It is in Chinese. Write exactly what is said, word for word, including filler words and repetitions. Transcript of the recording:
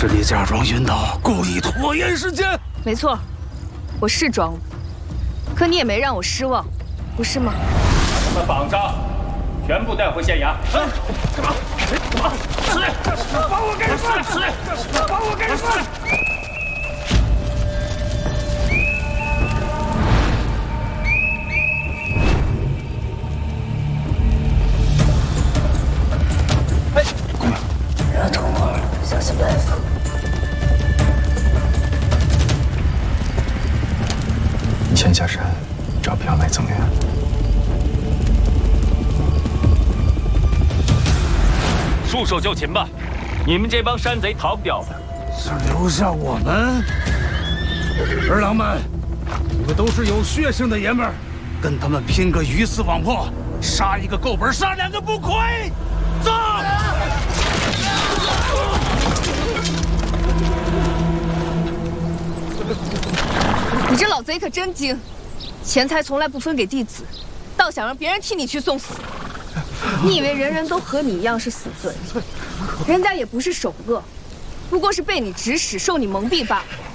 是你假装晕倒，故意拖延时间。 没错，我是装了，可你也没让我失望，不是吗？ 把他们绑上，全部带回县衙。 干嘛？干嘛？司令，把我给放！司令，把我给放！ 热痛儿，小心大夫。 你先下山找朴美增援。 束手就擒吧！你们这帮山贼逃不掉的。 是留下我们？儿郎们，你们都是有血性的爷们儿，跟他们拼个鱼死网破，杀一个够本，杀两个不亏。走！ 你这老贼可真精，钱财从来不分给弟子，倒想让别人替你去送死。你以为人人都和你一样是死罪？人家也不是首恶，不过是被你指使、受你蒙蔽罢了。